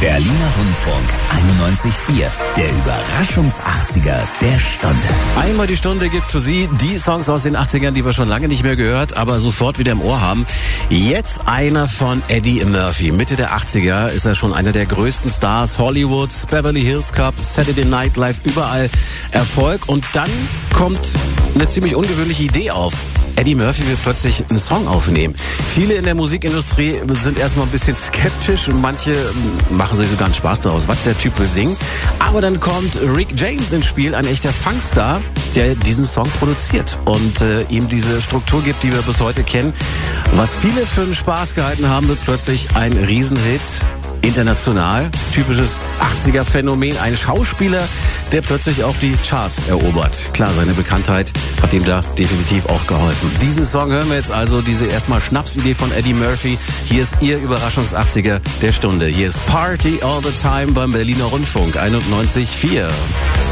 Berliner Rundfunk 91.4, der Überraschungs-80er der Stunde. Einmal die Stunde gibt's für Sie die Songs aus den 80ern, die wir schon lange nicht mehr gehört, aber sofort wieder im Ohr haben. Jetzt einer von Eddie Murphy. Mitte der 80er ist er schon einer der größten Stars Hollywoods, Beverly Hills Cop, Saturday Night Live, überall Erfolg. Und dann kommt eine ziemlich ungewöhnliche Idee auf. Eddie Murphy will plötzlich einen Song aufnehmen. Viele in der Musikindustrie sind erstmal ein bisschen skeptisch und manche machen sich sogar einen Spaß daraus, was der Typ will singen. Aber dann kommt Rick James ins Spiel, ein echter Funkstar, der diesen Song produziert und ihm diese Struktur gibt, die wir bis heute kennen. Was viele für einen Spaß gehalten haben, wird plötzlich ein Riesenhit. International, typisches 80er-Phänomen, ein Schauspieler, der plötzlich auch die Charts erobert. Klar, seine Bekanntheit hat ihm da definitiv auch geholfen. Diesen Song hören wir jetzt also, diese erstmal Schnapsidee von Eddie Murphy. Hier ist Ihr Überraschungs-80er der Stunde. Hier ist Party All the Time beim Berliner Rundfunk 91.4.